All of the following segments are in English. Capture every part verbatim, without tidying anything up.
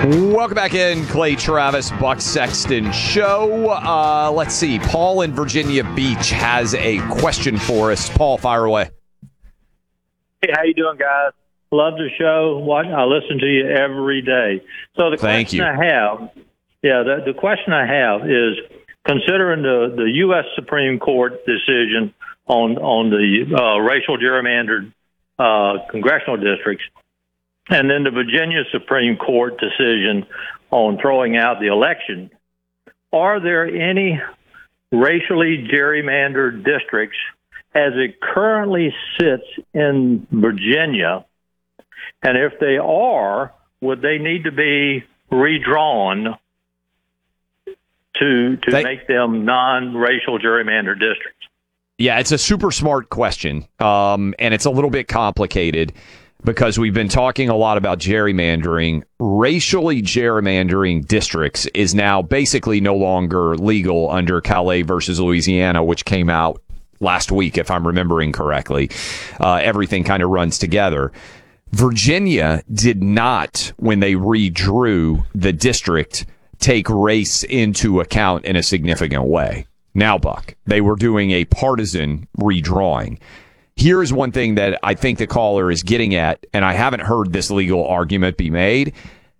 Welcome back in, Clay Travis, Buck Sexton Show. Uh, let's see. Paul in Virginia Beach has a question for us. Paul, fire away. Hey, how you doing, guys? Love the show. What I listen to you every day. So the Thank question you. I have, yeah, the, the question I have is considering the, the U S Supreme Court decision on on the uh, racial gerrymandered uh, congressional districts, and then the Virginia Supreme Court decision on throwing out the election, are there any racially gerrymandered districts as it currently sits in Virginia? And if they are, would they need to be redrawn to to they- make them non-racial gerrymandered districts? Yeah, it's a super smart question, um, and it's a little bit complicated because we've been talking a lot about gerrymandering. Racially gerrymandering districts is now basically no longer legal under Calais versus Louisiana, which came out last week, if I'm remembering correctly. Uh, everything kind of runs together. Virginia did not, when they redrew the district, take race into account in a significant way. Now, Buck, they were doing a partisan redrawing. Here's one thing that I think the caller is getting at, and I haven't heard this legal argument be made.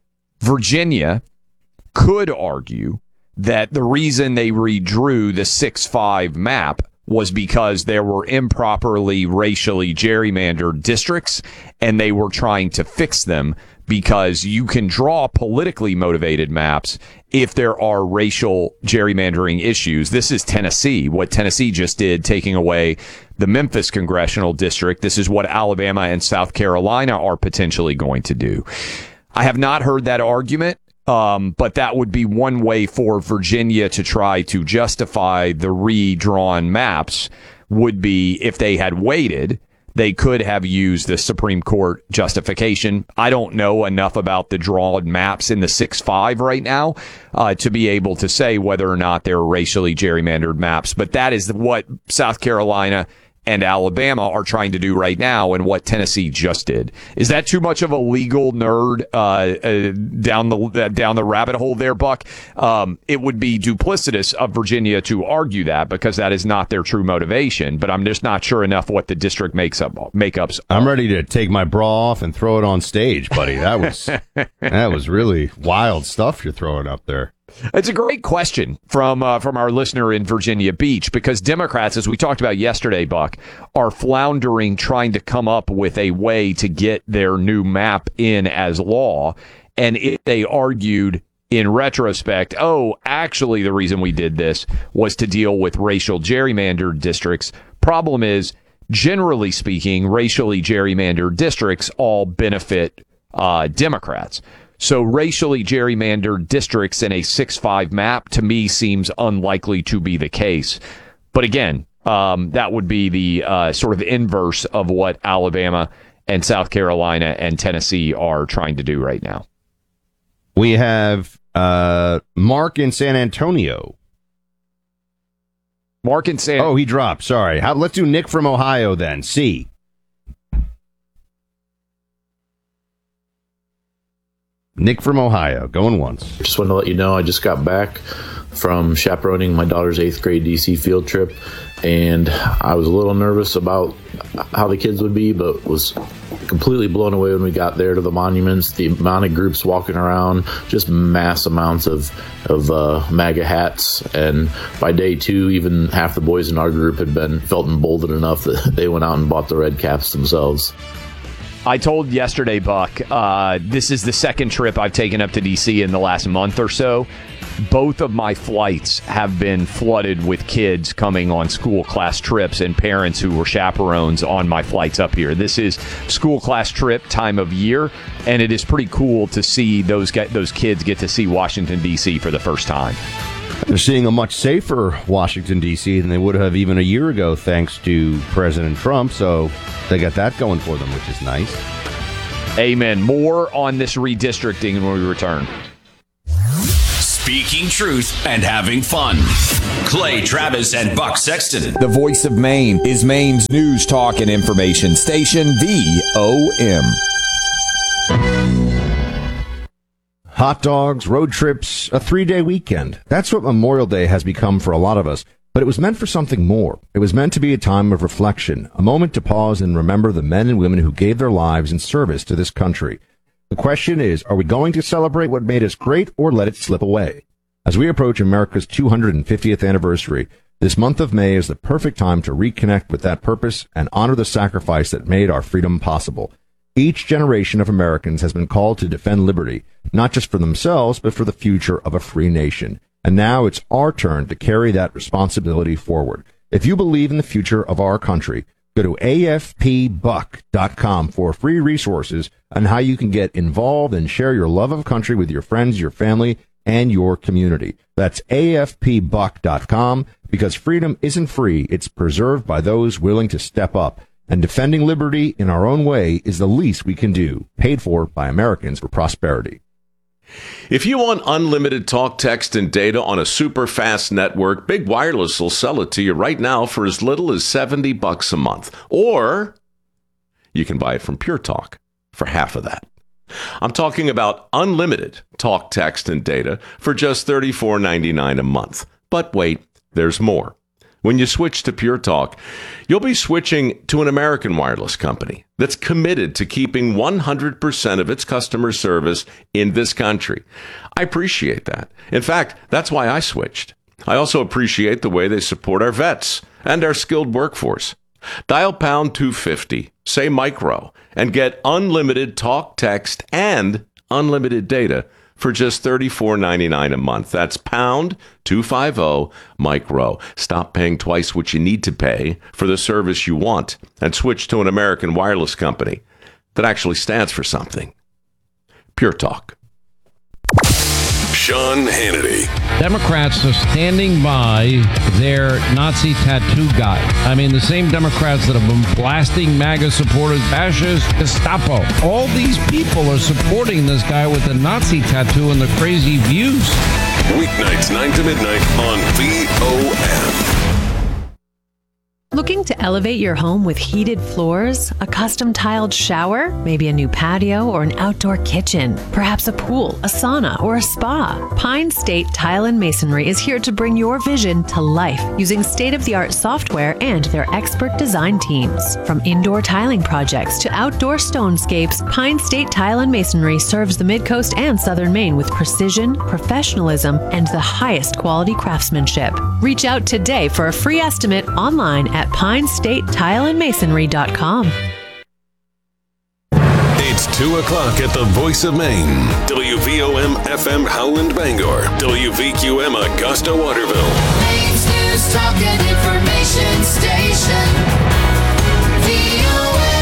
Virginia could argue that the reason they redrew the six five map was because there were improperly racially gerrymandered districts, and they were trying to fix them because you can draw politically motivated maps if there are racial gerrymandering issues. This is Tennessee, what Tennessee just did, taking away the Memphis congressional district. This is what Alabama and South Carolina are potentially going to do. I have not heard that argument, um, but that would be one way for Virginia to try to justify the redrawn maps, would be if they had waited. They could have used the Supreme Court justification. I don't know enough about the drawn maps in the six five right now uh, to be able to say whether or not they're racially gerrymandered maps. But that is what South Carolina and Alabama are trying to do right now, and what Tennessee just did. Is that too much of a legal nerd uh, uh, down the uh, down the rabbit hole there, Buck? Um, it would be duplicitous of Virginia to argue that, because that is not their true motivation. But I'm just not sure enough what the district makes up makeups. I'm ready to take my bra off and throw it on stage, buddy. That was that was really wild stuff you're throwing up there. It's a great question from uh, from our listener in Virginia Beach, because Democrats, as we talked about yesterday, Buck, are floundering trying to come up with a way to get their new map in as law. And if they argued in retrospect, oh, actually the reason we did this was to deal with racial gerrymandered districts. Problem is, generally speaking, racially gerrymandered districts all benefit uh, Democrats. So racially gerrymandered districts in a six five map, to me, seems unlikely to be the case. But again, um, that would be the uh, sort of inverse of what Alabama and South Carolina and Tennessee are trying to do right now. We have uh, Mark in San Antonio. Mark in San... Oh, he dropped. Sorry. How, let's do Nick from Ohio then. C. Nick from Ohio, going once. Just wanted to let you know I just got back from chaperoning my daughter's eighth grade D C field trip, and I was a little nervous about how the kids would be, but was completely blown away when we got there to the monuments, the amount of groups walking around, just mass amounts of, of uh, MAGA hats. And by day two, even half the boys in our group had been felt emboldened enough that they went out and bought the red caps themselves. I told yesterday, Buck, uh, this is the second trip I've taken up to D C in the last month or so. Both of my flights have been flooded with kids coming on school class trips and parents who were chaperones on my flights up here. This is school class trip time of year, and it is pretty cool to see those get, those kids get to see Washington, D C for the first time. They're seeing a much safer Washington, D C than they would have even a year ago, thanks to President Trump. So they got that going for them, which is nice. Amen. More on this redistricting when we return. Speaking truth and having fun. Clay Travis and Buck Sexton. The voice of Maine is Maine's news, talk, and information station, V O M. Hot dogs, road trips, a three-day weekend. That's what Memorial Day has become for a lot of us. But it was meant for something more. It was meant to be a time of reflection, a moment to pause and remember the men and women who gave their lives in service to this country. The question is, are we going to celebrate what made us great or let it slip away? As we approach America's two hundred fiftieth anniversary, this month of May is the perfect time to reconnect with that purpose and honor the sacrifice that made our freedom possible. Each generation of Americans has been called to defend liberty, not just for themselves, but for the future of a free nation. And now it's our turn to carry that responsibility forward. If you believe in the future of our country, go to A F P buck dot com for free resources on how you can get involved and share your love of country with your friends, your family, and your community. That's A F P buck dot com, because freedom isn't free. It's preserved by those willing to step up. And defending liberty in our own way is the least we can do. Paid for by Americans for Prosperity. If you want unlimited talk, text, and data on a super fast network, Big Wireless will sell it to you right now for as little as seventy bucks a month. Or you can buy it from Pure Talk for half of that. I'm talking about unlimited talk, text, and data for just thirty-four ninety-nine a month. But wait, there's more. When you switch to Pure Talk, you'll be switching to an American wireless company that's committed to keeping one hundred percent of its customer service in this country. I appreciate that. In fact, that's why I switched. I also appreciate the way they support our vets and our skilled workforce. Dial pound two fifty, say micro, and get unlimited talk, text, and unlimited data for just thirty-four ninety-nine a month. That's pound two fifty micro. Stop paying twice what you need to pay for the service you want and switch to an American wireless company that actually stands for something. Pure Talk. Sean Hannity. Democrats are standing by their Nazi tattoo guy. I mean, the same Democrats that have been blasting MAGA supporters, fascist, Gestapo. All these people are supporting this guy with the Nazi tattoo and the crazy views. Weeknights nine to midnight on V O M. Looking to elevate your home with heated floors, a custom tiled shower, maybe a new patio or an outdoor kitchen, perhaps a pool, a sauna, or a spa? Pine State Tile and Masonry is here to bring your vision to life using state-of-the-art software and their expert design teams. From indoor tiling projects to outdoor stonescapes, Pine State Tile and Masonry serves the Mid-Coast and Southern Maine with precision, professionalism, and the highest quality craftsmanship. Reach out today for a free estimate online at pine state tile and masonry dot com. It's two o'clock at the Voice of Maine. W V O M F M Howland Bangor. W V Q M Augusta Waterville. Maine's news, talk and information station. V O M.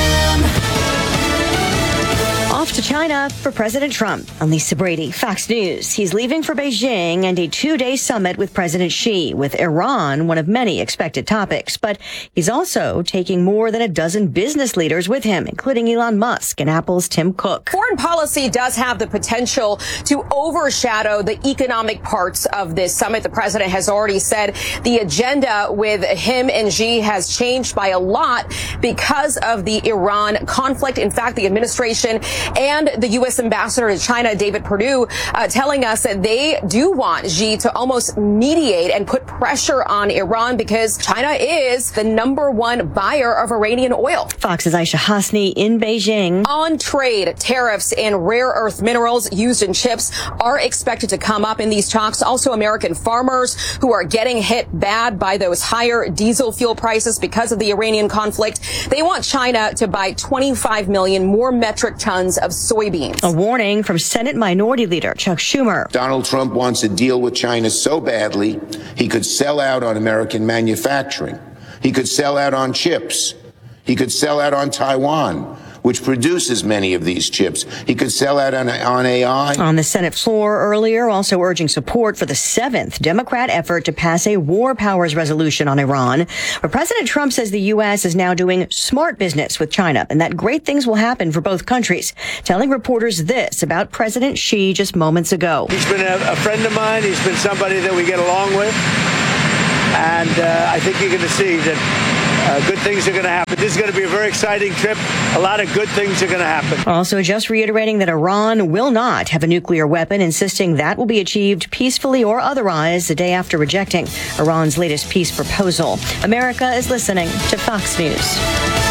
Off to China for President Trump. I'm Lisa Brady, Fox News. He's leaving for Beijing and a two-day summit with President Xi, with Iran one of many expected topics. But he's also taking more than a dozen business leaders with him, including Elon Musk and Apple's Tim Cook. Foreign policy does have the potential to overshadow the economic parts of this summit. The president has already said the agenda with him and Xi has changed by a lot because of the Iran conflict. In fact, the administration and the U S ambassador to China, David Perdue, uh, telling us that they do want Xi to almost mediate and put pressure on Iran because China is the number one buyer of Iranian oil. Fox's Aisha Hasni in Beijing. On trade, tariffs and rare earth minerals used in chips are expected to come up in these talks. Also, American farmers who are getting hit bad by those higher diesel fuel prices because of the Iranian conflict. They want China to buy twenty-five million more metric tons of soybeans. A warning from Senate Minority Leader Chuck Schumer. Donald Trump wants to deal with China so badly, he could sell out on American manufacturing. He could sell out on chips. He could sell out on Taiwan, which produces many of these chips. He could sell out on, on A I. On the Senate floor earlier, also urging support for the seventh Democrat effort to pass a war powers resolution on Iran. But President Trump says the U S is now doing smart business with China and that great things will happen for both countries, telling reporters this about President Xi just moments ago. He's been a, a friend of mine. He's been somebody that we get along with. And uh, I think you're going to see that uh, good things are going to happen. This is going to be a very exciting trip. A lot of good things are going to happen. Also, just reiterating that Iran will not have a nuclear weapon, insisting that will be achieved peacefully or otherwise the day after rejecting Iran's latest peace proposal. America is listening to Fox News.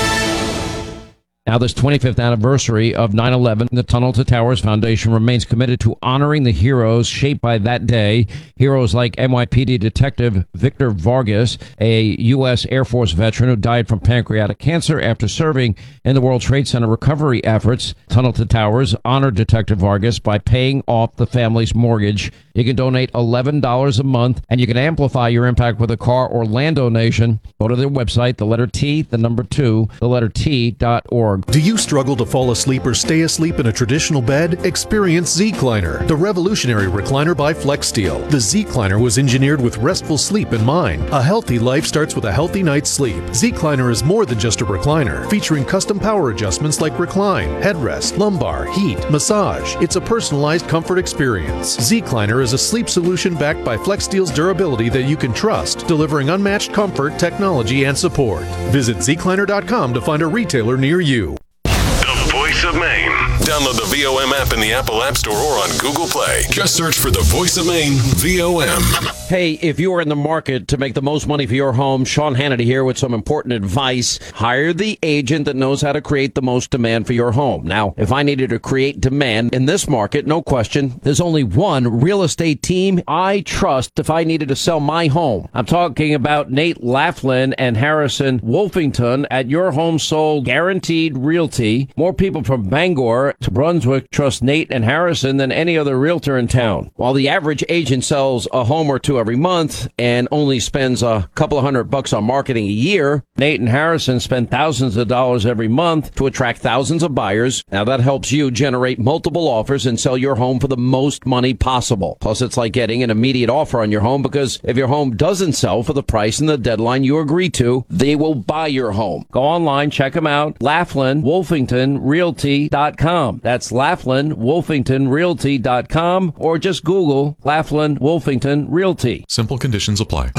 Now, this twenty-fifth anniversary of nine eleven, the Tunnel to Towers Foundation remains committed to honoring the heroes shaped by that day. Heroes like N Y P D Detective Victor Vargas, a U S Air Force veteran who died from pancreatic cancer after serving in the World Trade Center recovery efforts. Tunnel to Towers honored Detective Vargas by paying off the family's mortgage. You can donate eleven dollars a month, and you can amplify your impact with a car or land donation. Go to their website, the letter T, the number two, the letter T dot org. Do you struggle to fall asleep or stay asleep in a traditional bed? Experience Z-Cliner, the revolutionary recliner by FlexSteel. The Z-Cliner was engineered with restful sleep in mind. A healthy life starts with a healthy night's sleep. Z-Cliner is more than just a recliner, featuring custom power adjustments like recline, headrest, lumbar, heat, massage. It's a personalized comfort experience. Z-Cliner is a sleep solution backed by FlexSteel's durability that you can trust, delivering unmatched comfort, technology, and support. Visit Z Cliner dot com to find a retailer near you. The Voice of Maine. Download the V O M app in the Apple App Store or on Google Play. Just search for the Voice of Maine, V O M. Hey, if you are in the market to make the most money for your home, Sean Hannity here with some important advice. Hire the agent that knows how to create the most demand for your home. Now, if I needed to create demand in this market, no question, there's only one real estate team I trust if I needed to sell my home. I'm talking about Nate Laughlin and Harrison Wolfington at Your Home Sold Guaranteed Realty. More people from Bangor to Brunswick trust Nate and Harrison than any other realtor in town. While the average agent sells a home or two every month and only spends a couple of hundred bucks on marketing a year, Nate and Harrison spend thousands of dollars every month to attract thousands of buyers. Now that helps you generate multiple offers and sell your home for the most money possible. Plus, it's like getting an immediate offer on your home, because if your home doesn't sell for the price and the deadline you agree to, they will buy your home. Go online, check them out, Laughlin Wolfington Realty dot com. That's Laughlin Wolfington Realty dot com, or just Google Laughlin Wolfington Realty. Simple conditions apply.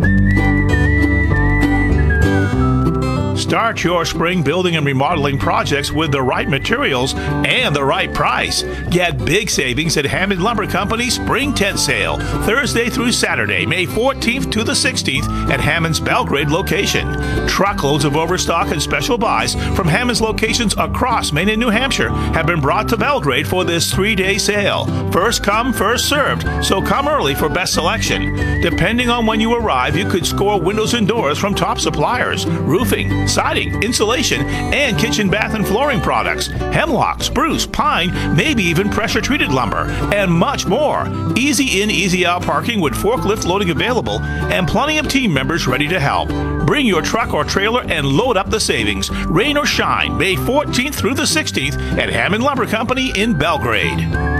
Start your spring building and remodeling projects with the right materials and the right price. Get big savings at Hammond Lumber Company Spring Tent Sale, Thursday through Saturday, May fourteenth to the sixteenth at Hammond's Belgrade location. Truckloads of overstock and special buys from Hammond's locations across Maine and New Hampshire have been brought to Belgrade for this three-day sale. First come, first served, so come early for best selection. Depending on when you arrive, you could score windows and doors from top suppliers, roofing, siding, insulation, and kitchen, bath, and flooring products, hemlock, spruce, pine, maybe even pressure-treated lumber, and much more. Easy in, easy out parking with forklift loading available and plenty of team members ready to help. Bring your truck or trailer and load up the savings. Rain or shine, May fourteenth through the sixteenth at Hammond Lumber Company in Belgrade.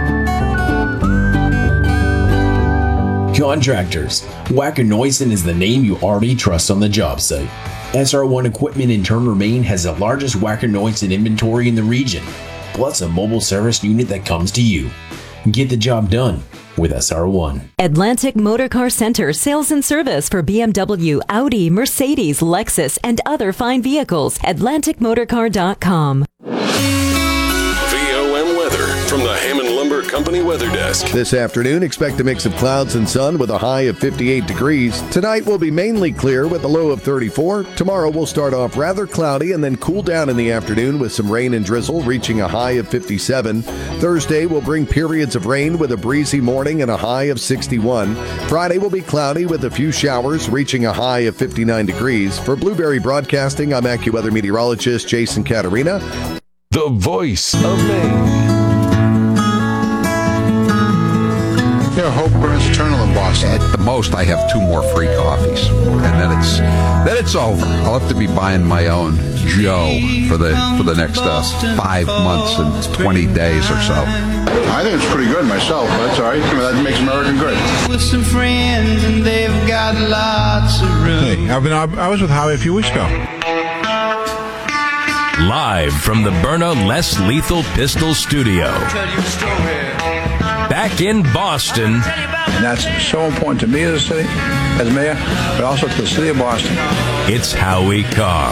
Contractors. Wacker Neuson is the name you already trust on the job site. S R one Equipment in Turner, Maine has the largest Wacker Neuson inventory in the region, plus a mobile service unit that comes to you. Get the job done with S R one. Atlantic Motor Car Center sales and service for B M W, Audi, Mercedes, Lexus, and other fine vehicles. Atlantic Motor Car dot com. V O M weather from the Hammond Lumber Company Weather Desk. This afternoon, expect a mix of clouds and sun with a high of fifty-eight degrees. Tonight will be mainly clear with a low of thirty-four. Tomorrow will start off rather cloudy and then cool down in the afternoon with some rain and drizzle, reaching a high of fifty-seven. Thursday will bring periods of rain with a breezy morning and a high of sixty-one. Friday will be cloudy with a few showers, reaching a high of fifty-nine degrees. For Blueberry Broadcasting, I'm AccuWeather meteorologist Jason Caterina. The Voice of Maine. Yeah, Hope Burns Eternal in Boston. At the most, I have two more free coffees, and then it's then it's over. I'll have to be buying my own Joe for the for the next uh, five months and twenty days or so. I think it's pretty good myself, but that's all right. I mean, that makes American great. With some friends, and they've got lots of room. Hey, I've been I was with Howie a few weeks ago. Live from the Byrna Less Lethal Pistol Studio. Back back in Boston. And that's so important to me as a city, as mayor, but also to the city of Boston. It's Howie Carr.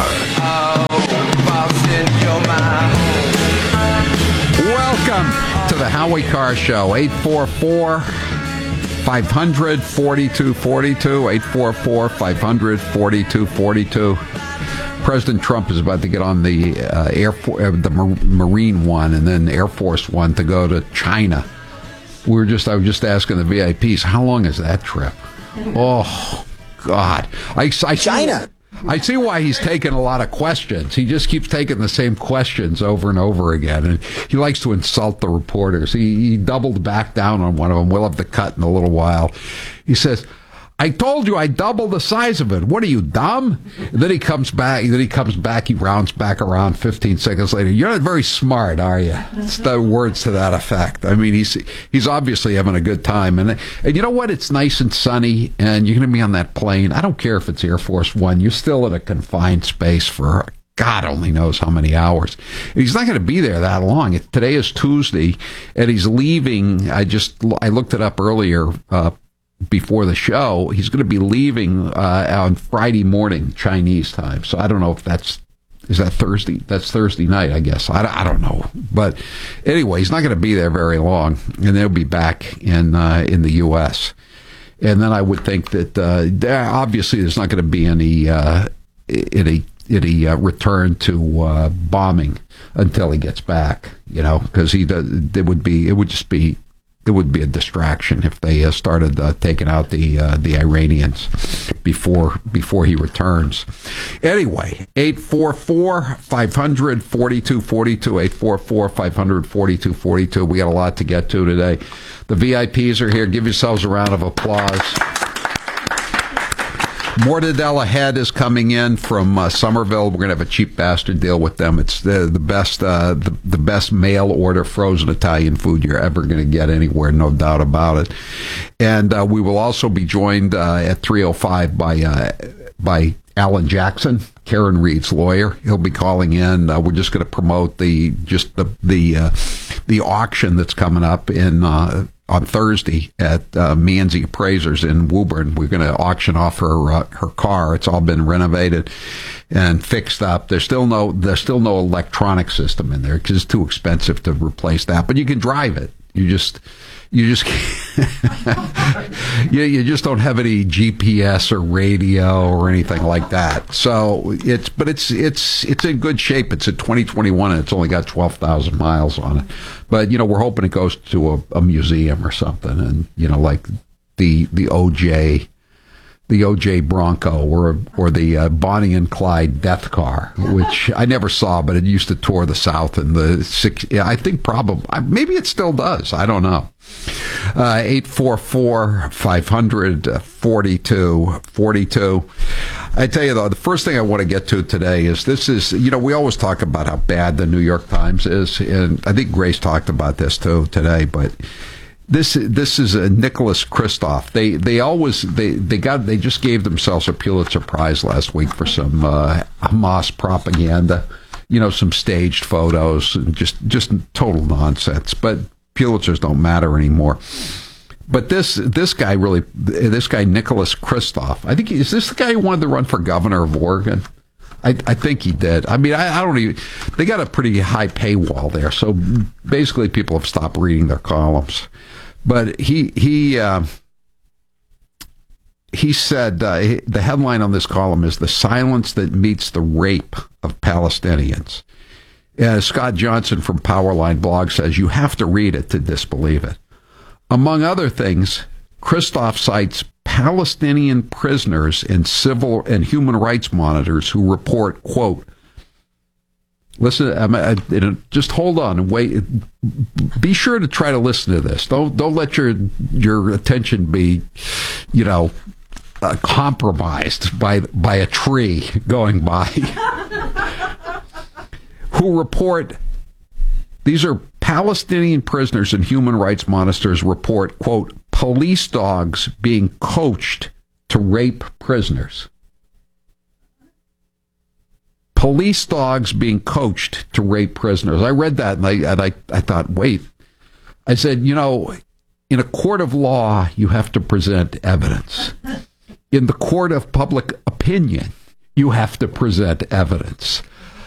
Welcome to the Howie Carr Show. eight four four, five hundred, forty-two forty-two. eight four four, five hundred, forty-two forty-two. President Trump is about to get on the uh, Air For- uh, the Mar- Marine One and then Air Force One to go to China. We were just I was just asking the V I Ps, how long is that trip? Oh, God. I, I China. I see why he's taking a lot of questions. He just keeps taking the same questions over and over again, and he likes to insult the reporters. He, he doubled back down on one of them. We'll have the cut in a little while. He says, I told you I doubled the size of it. What are you, dumb? And then he comes back. Then he comes back. He rounds back around fifteen seconds later. You're not very smart, are you? It's the words to that effect. I mean, he's he's obviously having a good time. And and you know what? It's nice and sunny, and you're going to be on that plane. I don't care if it's Air Force One. You're still in a confined space for God only knows how many hours. He's not going to be there that long. Today is Tuesday, and he's leaving. I just I looked it up earlier. Uh, before the show, he's going to be leaving uh, on Friday morning Chinese time. So I don't know if that's, is that Thursday? That's Thursday night, I guess. I, I don't know. But anyway, he's not going to be there very long, and they'll be back in uh, in the U S. And then I would think that uh, there, obviously there's not going to be any uh, any any uh, return to uh, bombing until he gets back. You know, because he does. It would be. It would just be. It would be a distraction if they uh, started uh, taking out the uh, the Iranians before before he returns. Anyway, eight four four, five hundred, forty-two forty-two, eight four four, five hundred, forty-two forty-two. We got a lot to get to today. The V I Ps are here. Give yourselves a round of applause. Mortadella Head is coming in from uh, Somerville. We're going to have a cheap bastard deal with them. It's the the best uh, the, the best mail order frozen Italian food you're ever going to get anywhere, no doubt about it. And uh, we will also be joined uh, at three oh five by uh, by Alan Jackson, Karen Reed's lawyer. He'll be calling in. Uh, we're just going to promote the just the the uh, the auction that's coming up in. Uh, on Thursday at uh, Manzi Appraisers in Woburn. We're going to auction off her uh, her car. It's all been renovated and fixed up. There's still no there's still no electronic system in there because it's too expensive to replace that. But you can drive it. You just you just you, you just don't have any G P S or radio or anything like that. So it's but it's it's it's in good shape. It's a twenty twenty-one and it's only got twelve thousand miles on it. But you know we're hoping it goes to a, a museum or something, and you know like the the O J. The O J Bronco or or the uh, Bonnie and Clyde death car, which I never saw, but it used to tour the South in the six. Yeah, I think probably maybe it still does. I don't know. Uh, eight four four five hundred forty-two forty-two. I tell you though, the first thing I want to get to today is this is you know we always talk about how bad the New York Times is, and I think Grace talked about this too today, but. This this is a Nicholas Kristof. They they always they, they got they just gave themselves a Pulitzer Prize last week for some uh, Hamas propaganda, you know, some staged photos, and just just total nonsense. But Pulitzers don't matter anymore. But this this guy really this guy Nicholas Kristof. I think is this the guy who wanted to run for governor of Oregon? I, I think he did. I mean, I, I don't even. They got a pretty high paywall there, so basically people have stopped reading their columns. But he he uh, he said uh, the headline on this column is "The Silence That Meets the Rape of Palestinians." Uh, Scott Johnson from Powerline blog says you have to read it to disbelieve it. Among other things, Kristof cites Palestinian prisoners and civil and human rights monitors who report, quote, listen, I mean, just hold on and wait. Be sure to try to listen to this. Don't don't let your your attention be, you know, uh, compromised by by a tree going by. Who report these are Palestinian prisoners and human rights monitors report, quote, police dogs being coached to rape prisoners. Police dogs being coached to rape prisoners. I read that and I and I, I thought, wait. I said, you know, In a court of law, you have to present evidence. In the court of public opinion, you have to present evidence.